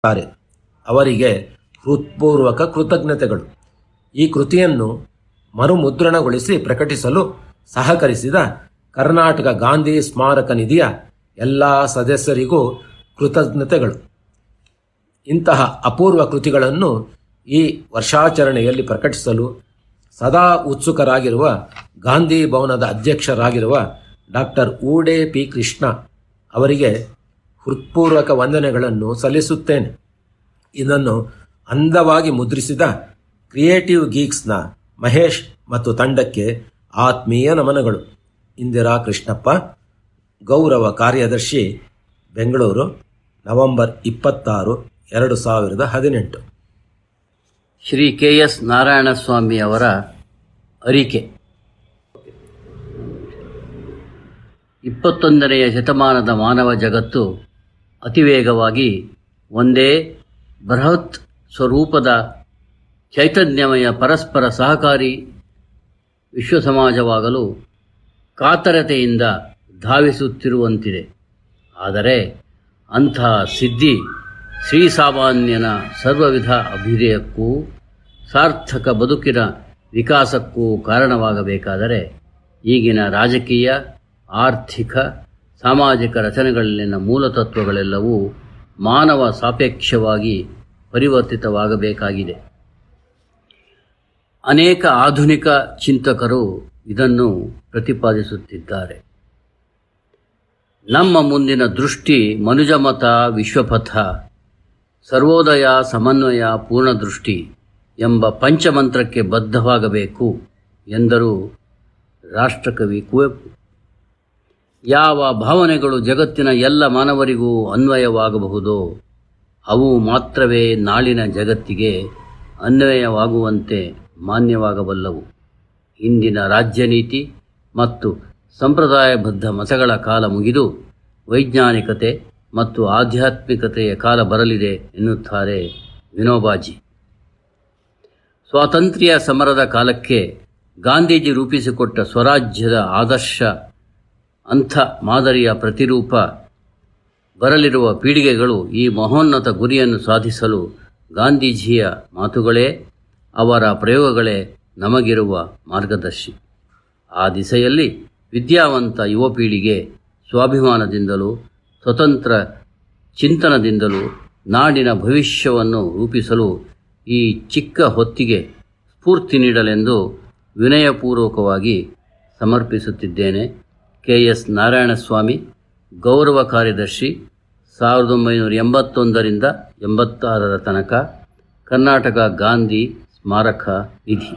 ಅವರಿಗೆ ಹೃತ್ಪೂರ್ವಕ ಕೃತಜ್ಞತೆಗಳು. ಈ ಕೃತಿಯನ್ನು ಮರುಮುದ್ರಣಗೊಳಿಸಿ ಪ್ರಕಟಿಸಲು ಸಹಕರಿಸಿದ ಕರ್ನಾಟಕ ಗಾಂಧಿ ಸ್ಮಾರಕ ನಿಧಿಯ ಎಲ್ಲ ಸದಸ್ಯರಿಗೂ ಕೃತಜ್ಞತೆಗಳು. ಇಂತಹ ಅಪೂರ್ವ ಕೃತಿಗಳನ್ನು ಈ ವರ್ಷಾಚರಣೆಯಲ್ಲಿ ಪ್ರಕಟಿಸಲು ಸದಾ ಉತ್ಸುಕರಾಗಿರುವ ಗಾಂಧಿ ಭವನದ ಅಧ್ಯಕ್ಷರಾಗಿರುವ ಡಾಕ್ಟರ್ ಊಡೆ ಪಿ ಕೃಷ್ಣ ಅವರಿಗೆ ಹೃತ್ಪೂರ್ವಕ ವಂದನೆಗಳನ್ನು ಸಲ್ಲಿಸುತ್ತೇನೆ. ಇದನ್ನು ಅಂದವಾಗಿ ಮುದ್ರಿಸಿದ ಕ್ರಿಯೇಟಿವ್ ಗೀಕ್ಸ್ನ ಮಹೇಶ್ ಮತ್ತು ತಂಡಕ್ಕೆ ಆತ್ಮೀಯ ನಮನಗಳು. ಇಂದಿರಾ ಕೃಷ್ಣಪ್ಪ, ಗೌರವ ಕಾರ್ಯದರ್ಶಿ, ಬೆಂಗಳೂರು, ನವೆಂಬರ್ 26, 2018. ಶ್ರೀ ಕೆ.ಎಸ್. ನಾರಾಯಣಸ್ವಾಮಿ ಅವರ ಅರಿಕೆ. 21ನೇ ಶತಮಾನದ ಮಾನವ ಜಗತ್ತು ಅತಿವೇಗವಾಗಿ ಒಂದೇ ಬೃಹತ್ ಸ್ವರೂಪದ ಚೈತನ್ಯಮಯ ಪರಸ್ಪರ ಸಹಕಾರಿ ವಿಶ್ವಸಮಾಜವಾಗಲು ಕಾತರತೆಯಿಂದ ಧಾವಿಸುತ್ತಿರುವಂತಿದೆ. ಆದರೆ ಅಂತಹ ಸಿದ್ಧಿ ಶ್ರೀಸಾಮಾನ್ಯನ ಸರ್ವವಿಧ ಅಭ್ಯುದಯಕ್ಕೂ ಸಾರ್ಥಕ ಬದುಕಿನ ವಿಕಾಸಕ್ಕೂ ಕಾರಣವಾಗಬೇಕಾದರೆ ಈಗಿನ ರಾಜಕೀಯ, ಆರ್ಥಿಕ, ಸಾಮಾಜಿಕ ರಚನೆಗಳಲ್ಲಿನ ಮೂಲತತ್ವಗಳೆಲ್ಲವೂ ಮಾನವ ಸಾಪೇಕ್ಷವಾಗಿ ಪರಿವರ್ತಿತವಾಗಬೇಕಾಗಿದೆ. ಅನೇಕ ಆಧುನಿಕ ಚಿಂತಕರು ಇದನ್ನು ಪ್ರತಿಪಾದಿಸುತ್ತಿದ್ದಾರೆ. ನಮ್ಮ ಮುಂದಿನ ದೃಷ್ಟಿ ಮನುಜಮತ, ವಿಶ್ವಪಥ, ಸರ್ವೋದಯ, ಸಮನ್ವಯ, ಪೂರ್ಣದೃಷ್ಟಿ ಎಂಬ ಪಂಚಮಂತ್ರಕ್ಕೆ ಬದ್ಧವಾಗಬೇಕು ಎಂದರು ರಾಷ್ಟ್ರಕವಿ ಕುವೆಂಪು. ಯಾವ ಭಾವನೆಗಳು ಜಗತ್ತಿನ ಎಲ್ಲ ಮಾನವರಿಗೂ ಅನ್ವಯವಾಗಬಹುದೋ ಅವು ಮಾತ್ರವೇ ನಾಳಿನ ಜಗತ್ತಿಗೆ ಅನ್ವಯವಾಗುವಂತೆ ಮಾನ್ಯವಾಗಬಲ್ಲವು. ಇಂದಿನ ರಾಜ್ಯನೀತಿ ಮತ್ತು ಸಂಪ್ರದಾಯಬದ್ಧ ಮತಗಳ ಕಾಲ ಮುಗಿದು ವೈಜ್ಞಾನಿಕತೆ ಮತ್ತು ಆಧ್ಯಾತ್ಮಿಕತೆಯ ಕಾಲ ಬರಲಿದೆ ಎನ್ನುತ್ತಾರೆ ವಿನೋಬಾಜಿ. ಸ್ವಾತಂತ್ರ್ಯ ಸಮರದ ಕಾಲಕ್ಕೆ ಗಾಂಧೀಜಿ ರೂಪಿಸಿಕೊಟ್ಟ ಸ್ವರಾಜ್ಯದ ಆದರ್ಶ ಅಂಥ ಮಾದರಿಯ ಪ್ರತಿರೂಪ. ಬರಲಿರುವ ಪೀಳಿಗೆಗಳು ಈ ಮಹೋನ್ನತ ಗುರಿಯನ್ನು ಸಾಧಿಸಲು ಗಾಂಧೀಜಿಯ ಮಾತುಗಳೇ, ಅವರ ಪ್ರಯೋಗಗಳೇ ನಮಗಿರುವ ಮಾರ್ಗದರ್ಶಿ. ಆ ದಿಸೆಯಲ್ಲಿ ವಿದ್ಯಾವಂತ ಯುವ ಪೀಳಿಗೆ ಸ್ವಾಭಿಮಾನದಿಂದಲೂ ಸ್ವತಂತ್ರ ಚಿಂತನದಿಂದಲೂ ನಾಡಿನ ಭವಿಷ್ಯವನ್ನು ರೂಪಿಸಲು ಈ ಚಿಕ್ಕ ಹೊತ್ತಿಗೆ ಸ್ಫೂರ್ತಿ ನೀಡಲೆಂದು ವಿನಯಪೂರ್ವಕವಾಗಿ ಸಮರ್ಪಿಸುತ್ತಿದ್ದೇನೆ. ಕೆ.ಎಸ್. ನಾರಾಯಣಸ್ವಾಮಿ, ಗೌರವ ಕಾರ್ಯದರ್ಶಿ, 1981ರಿಂದ 86ರ ತನಕ, ಕರ್ನಾಟಕ ಗಾಂಧಿ ಸ್ಮಾರಕ ನಿಧಿ.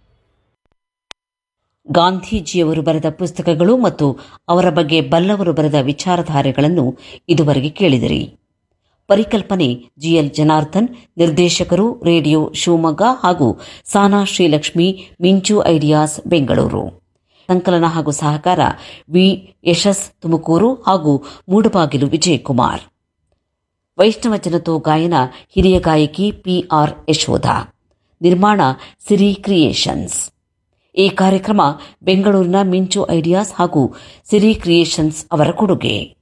ಗಾಂಧೀಜಿಯವರು ಬರೆದ ಪುಸ್ತಕಗಳು ಮತ್ತು ಅವರ ಬಗ್ಗೆ ಬಲ್ಲವರು ಬರೆದ ವಿಚಾರಧಾರೆಗಳನ್ನು ಇದುವರೆಗೆ ಕೇಳಿದಿರಿ. ಪರಿಕಲ್ಪನೆ ಜಿಎಲ್ ಜನಾರ್ದನ್, ನಿರ್ದೇಶಕರು ರೇಡಿಯೋ ಶಿವಮೊಗ್ಗ ಹಾಗೂ ಸಾನಾ ಶ್ರೀಲಕ್ಷ್ಮಿ, ಮಿಂಚು ಐಡಿಯಾಸ್ ಬೆಂಗಳೂರು. ಸಂಕಲನ ಹಾಗೂ ಸಹಕಾರ ವಿ ಯಶಸ್ ತುಮಕೂರು ಹಾಗೂ ಮೂಡಬಾಗಿಲು ವಿಜಯಕುಮಾರ್. ವೈಷ್ಣವ ಜನತೋ ಗಾಯನ ಹಿರಿಯ ಗಾಯಕಿ ಪಿಆರ್ ಯಶೋಧ. ನಿರ್ಮಾಣ ಸಿರಿ ಕ್ರಿಯೇಷನ್ಸ್. ಈ ಕಾರ್ಯಕ್ರಮ ಬೆಂಗಳೂರಿನ ಮಿಂಚು ಐಡಿಯಾಸ್ ಹಾಗೂ ಸಿರಿ ಕ್ರಿಯೇಷನ್ಸ್ ಅವರ ಕೊಡುಗೆ.